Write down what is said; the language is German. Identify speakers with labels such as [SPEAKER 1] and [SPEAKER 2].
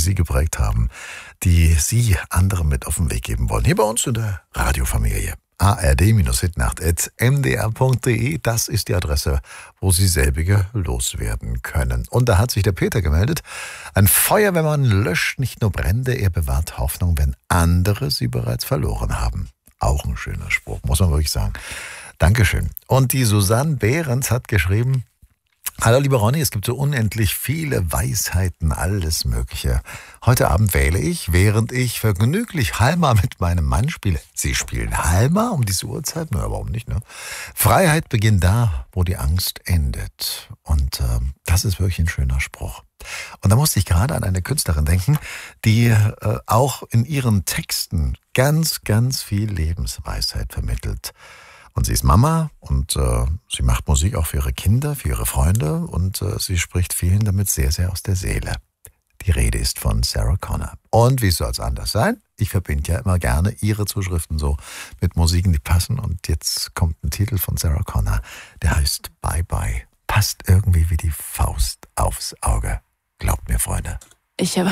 [SPEAKER 1] Sie geprägt haben, die Sie anderen mit auf den Weg geben wollen. Hier bei uns in der Radiofamilie. ard-hitnacht@mdr.de, das ist die Adresse, wo Sie selbige loswerden können. Und da hat sich der Peter gemeldet. Ein Feuerwehrmann löscht nicht nur Brände, er bewahrt Hoffnung, wenn andere sie bereits verloren haben. Auch ein schöner Spruch, muss man wirklich sagen. Dankeschön. Und die Susanne Behrens hat geschrieben: Hallo lieber Ronny, es gibt so unendlich viele Weisheiten, alles Mögliche. Heute Abend wähle ich, während ich vergnüglich Halma mit meinem Mann spiele. Sie spielen Halma um diese Uhrzeit? Na, warum nicht, ne? Freiheit beginnt da, wo die Angst endet. Und das ist wirklich ein schöner Spruch. Und da musste ich gerade an eine Künstlerin denken, die auch in ihren Texten ganz, ganz viel Lebensweisheit vermittelt. Und sie ist Mama und sie macht Musik auch für ihre Kinder, für ihre Freunde und sie spricht vielen damit sehr, sehr aus der Seele. Die Rede ist von Sarah Connor. Und wie soll es anders sein? Ich verbinde ja immer gerne ihre Zuschriften so mit Musiken, die passen. Und jetzt kommt ein Titel von Sarah Connor, der heißt Bye Bye. Passt irgendwie wie die Faust aufs Auge. Glaubt mir, Freunde.
[SPEAKER 2] Ich habe